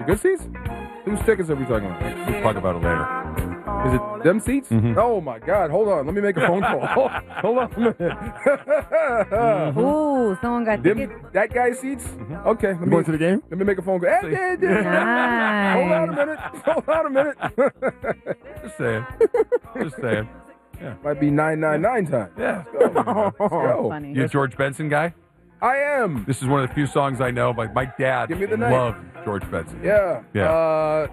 Good seats? Whose tickets are we talking about? We'll talk about it later. Is it them seats? Mm-hmm. Oh, my God. Hold on. Let me make a phone call. Hold on a minute. Ooh, someone got tickets. That guy's seats? Mm-hmm. Okay. Let me, Going to the game? Let me make a phone call. Hey, Nice. Hold on a minute. Hold on a minute. Just saying. Just saying. Yeah. Might be 999 time. Yeah. Let's go. Let's go. Funny. You a George Benson guy? I am. This is one of the few songs I know. But my dad Give me the name. loved George Benson. Yeah. Yeah.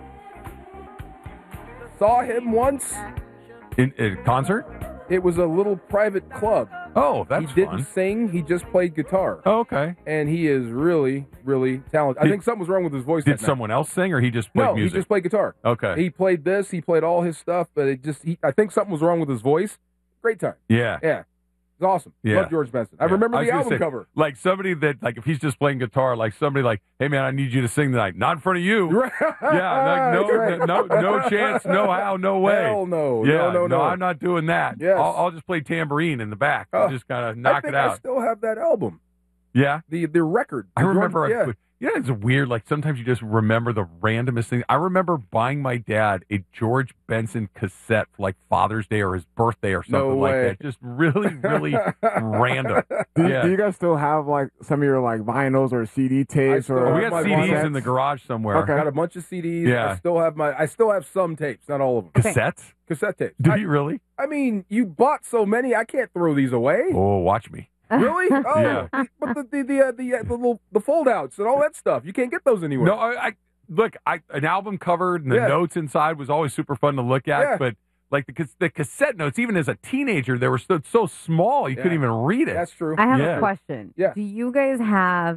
Saw him once. In a concert? It was a little private club. Oh, that's He didn't fun. sing. He just played guitar. Oh, okay. And he is really, really talented. I think something was wrong with his voice. Did that night. someone else sing, or he just played No, music? he just played guitar. Okay. He played this. He played all his stuff, but I think something was wrong with his voice. Great time. Yeah. Yeah. It's awesome. Yeah. Love George Benson. I Yeah. remember was the gonna album say, cover. Like somebody that, like, if he's just playing guitar, like somebody like, hey man, I need you to sing tonight. Not in front of you. Right. Yeah, like, Right. no chance, no how, no way. Hell no. Yeah, No. I'm not doing that. Yes. I'll just play tambourine in the back. Oh, I'll just kind of knock I think it out. I still have that album. Yeah. The record. I The remember, George- yeah. you know, it's weird. Like sometimes you just remember the randomest thing. I remember buying my dad a George Benson cassette for like Father's Day or his birthday or something No like way. that. Just really, really random. Do Yeah. you guys still have like some of your like vinyls or CD tapes still or? have We got my CDs cassettes. in the garage somewhere. Okay. I got a bunch of CDs. Yeah. I still have some tapes, not all of them. Cassettes? Cassette tapes. Do you really? I mean, you bought so many, I can't throw these away. Oh, watch me. Really? Oh, Yeah. But the fold outs and all that stuff, you can't get those anywhere. No, I look. An album cover and the Yeah. notes inside was always super fun to look at. Yeah. But like the cassette notes, even as a teenager, they were so small you couldn't even read it. That's true. I have Yeah. a question. Yeah. Do you guys have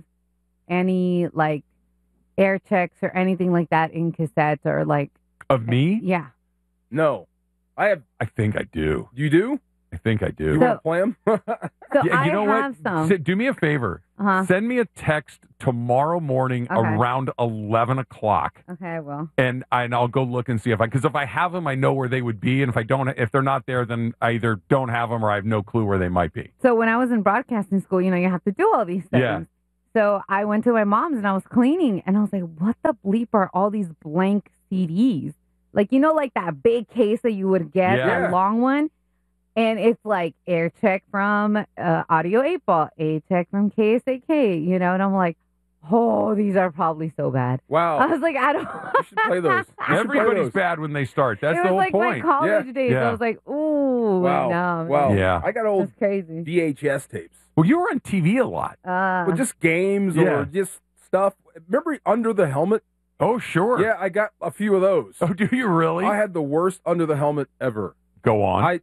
any like air checks or anything like that in cassettes or like? Of me, Yeah. No, I have. I think I do. You do? I think I do. You So- want to play them? So Yeah, I you know have what? some. Do me a favor. Uh-huh. Send me a text tomorrow morning Okay. around 11 o'clock, Okay, I will. and I'll go look and see because if I have them, I know where they would be, and if they're not there, then I either don't have them or I have no clue where they might be. So when I was in broadcasting school, you know, you have to do all these things. Yeah. So I went to my mom's and I was cleaning and I was like, what the bleep are all these blank CDs? Like, you know, like that big case that you would get, Yeah. that long one. And it's like air check from Audio 8 Ball, air check from KSAK, you know, and I'm like, oh, these are probably so bad. Wow. I was like, I don't. You should play those. You should play Everybody's those. bad when they start. That's it the was whole like point. my college Yeah. days. Yeah. I was like, ooh, Wow. no. Wow. Yeah. I got old That's crazy. VHS tapes. Well, you were on TV a lot. But just games Yeah. or just stuff. Remember Under the Helmet? Oh, sure. Yeah, I got a few of those. Oh, do you really? I had the worst Under the Helmet ever. Go on.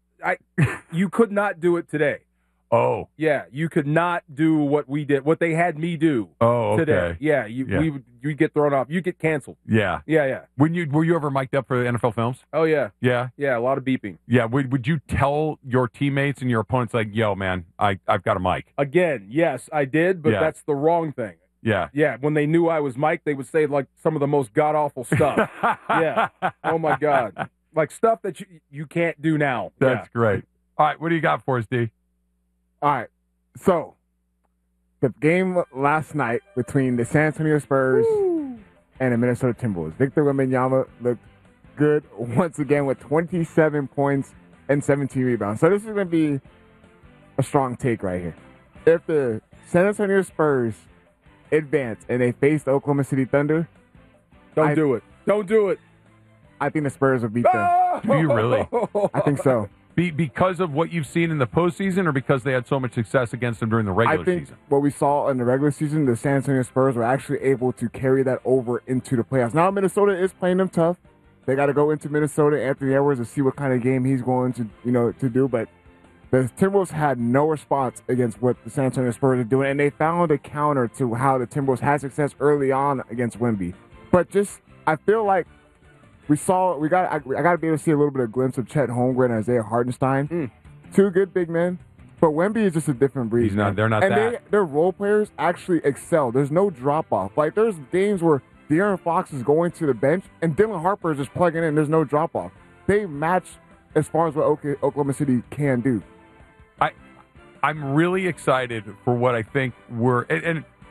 You could not do it today. Oh. Yeah, you could not do what we did, what they had me do Oh, okay. today. Yeah, Yeah. you'd get thrown off. You get canceled. Yeah. Yeah. Were you ever mic'd up for NFL Films? Oh yeah, Yeah. yeah. A lot of beeping. Yeah. Would you tell your teammates and your opponents like, yo, man, I've got a mic? Again, yes, I did, but Yeah. that's the wrong thing. Yeah. Yeah, when they knew I was Mike, they would say like some of the most god awful stuff. Yeah. Oh my God, like stuff that you can't do now. That's great. All right, what do you got for us, D? All right. So, the game last night between the San Antonio Spurs and the Minnesota Timberwolves. Victor Wembanyama looked good once again with 27 points and 17 rebounds. So this is going to be a strong take right here. If the San Antonio Spurs advance and they face the Oklahoma City Thunder, Don't do it. Don't do it. I think the Spurs will beat them. Do you really? I think so. Because of what you've seen in the postseason, or because they had so much success against them during the regular I think season? what we saw in the regular season, the San Antonio Spurs were actually able to carry that over into the playoffs. Now Minnesota is playing them tough. They got to go into Minnesota, Anthony Edwards, to see what kind of game he's going to do. But the Timberwolves had no response against what the San Antonio Spurs are doing, and they found a counter to how the Timberwolves had success early on against Wemby. But I feel like I got to be able to see a little bit of glimpse of Chet Holmgren and Isaiah Hartenstein. Two good big men. But Wemby is just a different breed. He's not. man. They're not and that. Their role players actually excel. There's no drop off. Like there's games where De'Aaron Fox is going to the bench and Dylan Harper is just plugging in. There's no drop off. They match as far as what Oklahoma City can do. I'm really excited for what I think and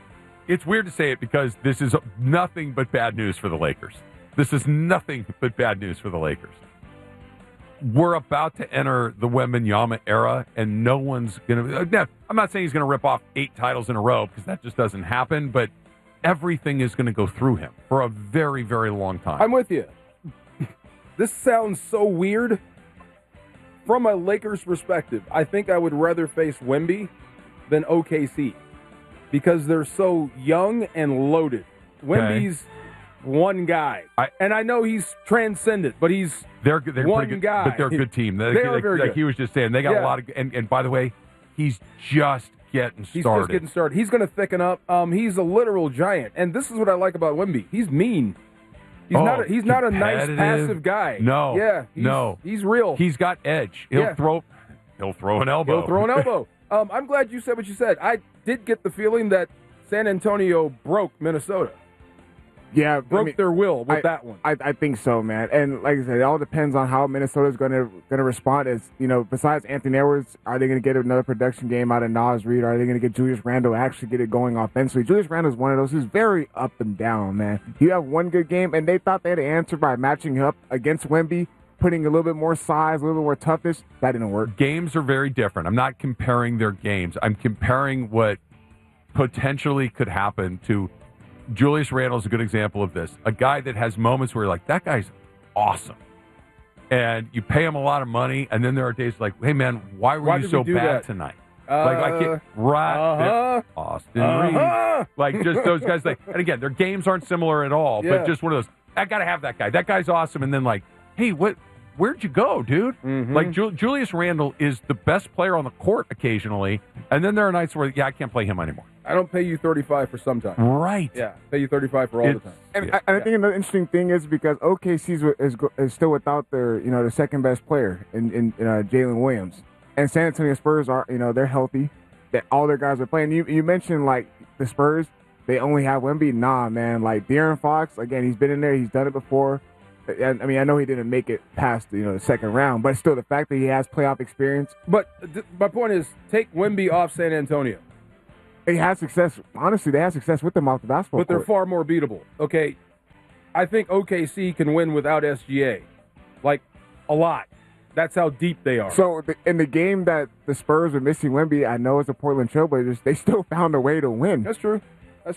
it's weird to say it because this is nothing but bad news for the Lakers. This is nothing but bad news for the Lakers. We're about to enter the Wembanyama era, and no one's going to... I'm not saying he's going to rip off 8 titles in a row, because that just doesn't happen, but everything is going to go through him for a very, very long time. I'm with you. This sounds so weird. From a Lakers perspective, I think I would rather face Wemby than OKC because they're so young and loaded. Wemby's one guy. And I know he's transcendent, but they're one pretty good, guy. But they're a good team. They are very good. He was just saying, they got a lot of... And by the way, he's just getting started. He's just getting started. He's going to thicken up. He's a literal giant. And this is what I like about Wemby. He's mean. He's not a nice, passive guy. No. Yeah. He's real. He's got edge. He'll throw an elbow. He'll throw an elbow. I'm glad you said what you said. I did get the feeling that San Antonio broke Minnesota. Yeah, broke their will with that one. I think so, man. And like I said, it all depends on how Minnesota's going to respond. As you know, besides Anthony Edwards, are they going to get another production game out of Naz Reid? Are they going to get Julius Randle actually get it going offensively? Julius Randle's one of those who's very up and down, man. You have one good game, and they thought they had an answer by matching up against Wemby, putting a little bit more size, a little bit more toughness. That didn't work. Games are very different. I'm not comparing their games. I'm comparing what potentially could happen to Julius Randle is a good example of this. A guy that has moments where you're like, that guy's awesome. And you pay him a lot of money, and then there are days like, hey, man, why were you so bad tonight? Austin Reed. Like, just those guys. And again, their games aren't similar at all, but just one of those, I got to have that guy. That guy's awesome. And then like, hey, where'd you go, dude? Mm-hmm. Like, Julius Randle is the best player on the court occasionally, and then there are nights where, I can't play him anymore. I don't pay you $35 for some time. Right. Yeah, pay you $35 for all the time. And I think another interesting thing is because OKC is still without their the second best player in Jalen Williams, and San Antonio Spurs are they're healthy, that all their guys are playing. You mentioned like the Spurs, they only have Wemby. Nah, man, like De'Aaron Fox again, he's been in there, he's done it before. I mean, I know he didn't make it past the second round, but still the fact that he has playoff experience. But my point is, take Wemby off San Antonio. They had success. Honestly, they had success with them off the basketball But they're court. far more beatable. Okay, I think OKC can win without SGA. Like, a lot. That's how deep they are. So, in the game that the Spurs were missing Wemby, I know it's the Portland Trailblazers, they still found a way to win. That's true.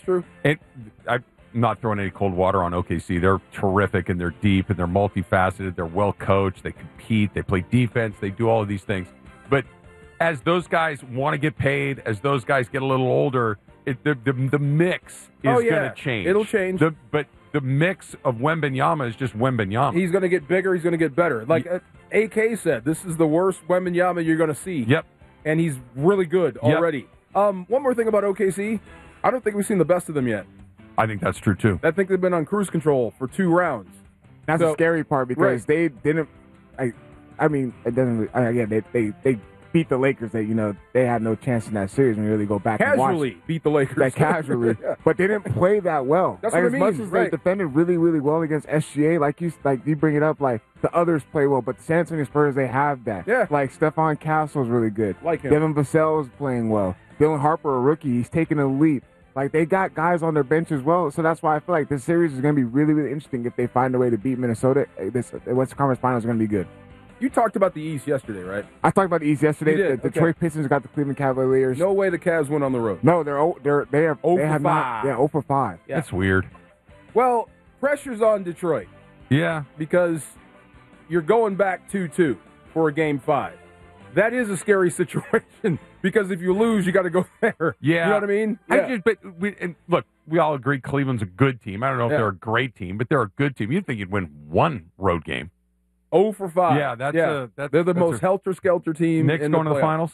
I'm not throwing any cold water on OKC. They're terrific, and they're deep, and they're multifaceted. They're well-coached. They compete. They play defense. They do all of these things. But as those guys want to get paid, as those guys get a little older, the mix is going to change. It'll change. But the mix of Wembanyama is just Wembanyama. He's going to get bigger. He's going to get better. Like AK said, this is the worst Wembanyama you're going to see. Yep. And he's really good already. One more thing about OKC. I don't think we've seen the best of them yet. I think that's true, too. I think they've been on cruise control for 2 rounds. That's the scary part because they didn't. I mean, it doesn't. Again, they beat the Lakers. They had no chance in that series when you really go back and watch. Casually beat the Lakers. That casually, but they didn't play that well. That's like, what I mean. As much as they defended really, really well against SGA, like you bring it up, like the others play well, but the San Antonio Spurs, they have that. Yeah. Like Stephon Castle's really good. Like him. Devin Vassell's playing well. Dylan Harper, a rookie, he's taking a leap. Like, they got guys on their bench as well. So that's why I feel like this series is going to be really, really interesting if they find a way to beat Minnesota. This Western Conference Finals is going to be good. You talked about the East yesterday, right? I talked about the East yesterday. You did? The Detroit Pistons got the Cleveland Cavaliers. No way the Cavs went on the road. No, they have 0 for 5. Not, 0 for 5. Yeah. That's weird. Well, pressure's on Detroit. Yeah. Because you're going back 2-2 for a Game 5. That is a scary situation because if you lose, you got to go there. Yeah. You know what I mean? Yeah. Look, we all agree Cleveland's a good team. I don't know if they're a great team, but they're a good team. You'd think you'd win one road game. 0 for 5. Yeah, they're the most helter-skelter team. Knicks in going the to the finals?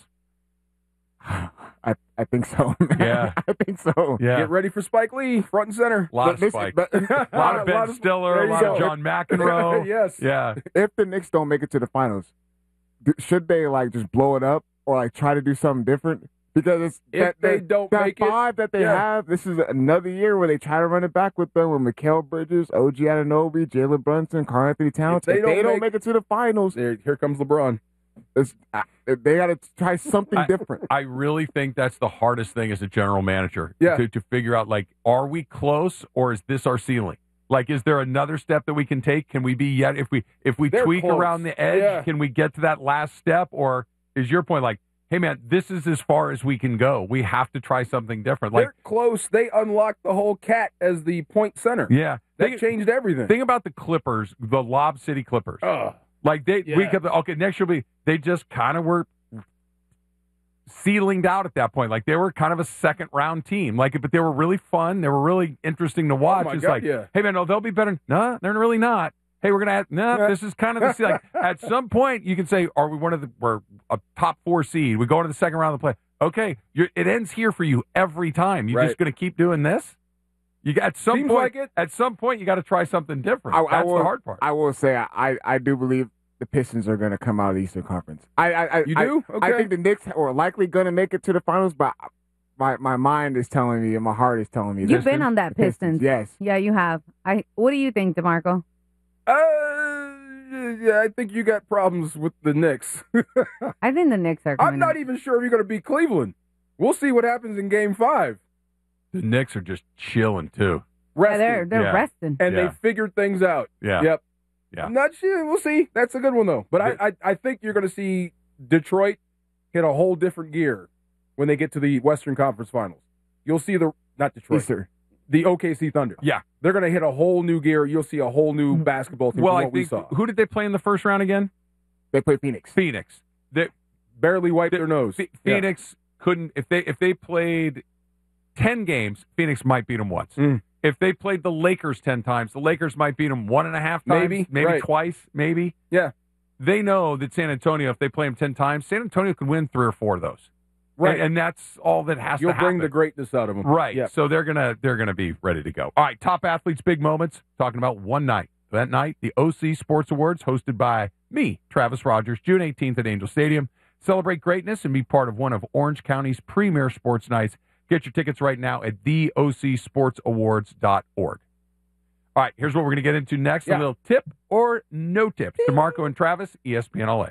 I think so. Man. Yeah. I think so. Yeah. Get ready for Spike Lee, front and center. A lot of Spike. A lot of Ben Stiller, a lot of John McEnroe. Yes. Yeah. If the Knicks don't make it to the finals, should they just blow it up or try to do something different? Because if they don't make it, 5 that they have, this is another year where they try to run it back with them with Mikal Bridges, OG Anunoby, Jalen Brunson, Karl Anthony Towns. If they don't make it to the finals, here comes LeBron. They got to try something different. I really think that's the hardest thing as a general manager to figure out, like, are we close or is this our ceiling? Like, is there another step that we can take? Can we be yet, if we tweak close. around the edge, can we get to that last step? Or is your point like, hey, man, this is as far as we can go. We have to try something different. Like, they're close. They unlocked the whole cat as the point center. Yeah. That changed everything. Think about the Clippers, the Lob City Clippers. Like, next year they just kind of were ceilinged out at that point. Like, they were kind of a second round team. Like, but they were really fun. They were really interesting to watch. Oh my God, hey, man, no, they'll be better. No, they're really not. Hey, we're going to this is kind of the like at some point you can say, are we we're a top 4 seed. We go into the second round of the play. Okay, it ends here for you every time. You're just going to keep doing this? At some point you got to try something different. That's the hard part. I will say I do believe the Pistons are going to come out of the Eastern Conference. You do? Okay. I think the Knicks are likely going to make it to the finals, but my mind is telling me and my heart is telling me. You've been on that Pistons. Yes. Yeah, you have. What do you think, DeMarco? Yeah, I think you got problems with the Knicks. I think the Knicks are coming I'm not even sure if you're going to beat Cleveland. We'll see what happens in Game 5. The Knicks are just chilling, too. Resting. Yeah, they're resting. And they figured things out. Yeah. Yep. Yeah. I'm not sure. We'll see. That's a good one, though. But I think you're going to see Detroit hit a whole different gear when they get to the Western Conference Finals. You'll see not Detroit. Yes, the OKC Thunder. Yeah. They're going to hit a whole new gear. You'll see a whole new basketball team from what we saw. Who did they play in the first round again? They played Phoenix. They barely wiped their nose. Phoenix couldn't, if they played 10 games, Phoenix might beat them once. If they played the Lakers 10 times, the Lakers might beat them 1.5 times. Maybe twice, maybe. Yeah. They know that San Antonio, if they play them 10 times, San Antonio can win 3 or 4 of those. Right. And that's all that has to happen. You'll bring the greatness out of them. Right. Yep. So they're gonna be ready to go. All right, top athletes, big moments. Talking about one night. That night, the OC Sports Awards, hosted by me, Travis Rogers, June 18th at Angel Stadium. Celebrate greatness and be part of one of Orange County's premier sports nights. Get your tickets right now at theocsportsawards.org. All right, here's what we're going to get into next. A little tip or no tips. DeMarco and Travis, ESPN LA.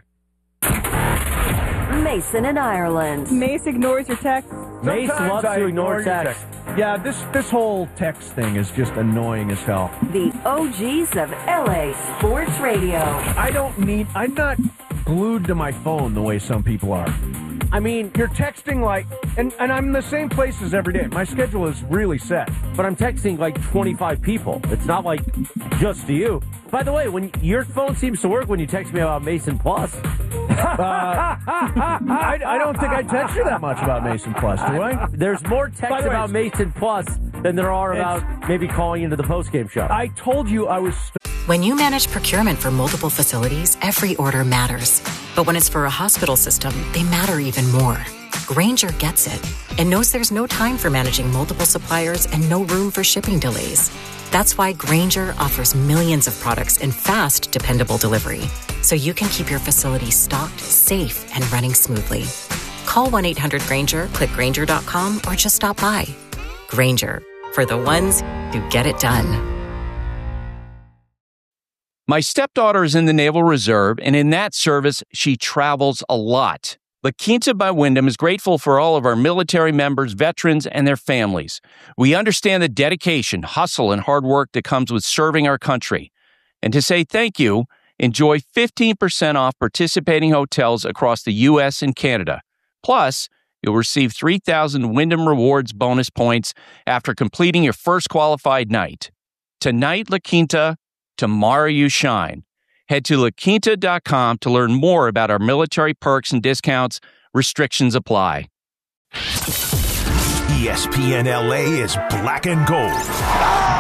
Mason in Ireland. Mace ignores your text. Mace loves to ignore text. Yeah, this whole text thing is just annoying as hell. The OGs of LA Sports Radio. I'm not glued to my phone the way some people are. I mean, you're texting and I'm in the same places every day. My schedule is really set. But I'm texting like 25 people. It's not like just to you. By the way, when your phone seems to work when you text me about Mason Plus. I don't think I text you that much about Mason Plus, do I? There's more texts about Mason Plus than there are about maybe calling into the postgame show. I told you I was... When you manage procurement for multiple facilities, every order matters. But when it's for a hospital system, they matter even more. Grainger gets it and knows there's no time for managing multiple suppliers and no room for shipping delays. That's why Grainger offers millions of products in fast, dependable delivery, so you can keep your facility stocked, safe, and running smoothly. Call 1-800-GRAINGER, click Grainger.com, or just stop by. Grainger, for the ones who get it done. My stepdaughter is in the Naval Reserve, and in that service, she travels a lot. La Quinta by Wyndham is grateful for all of our military members, veterans, and their families. We understand the dedication, hustle, and hard work that comes with serving our country. And to say thank you, enjoy 15% off participating hotels across the U.S. and Canada. Plus, you'll receive 3,000 Wyndham Rewards bonus points after completing your first qualified night. Tonight, La Quinta, tomorrow you shine. Head to LaQuinta.com to learn more about our military perks and discounts. Restrictions apply. ESPN LA is black and gold.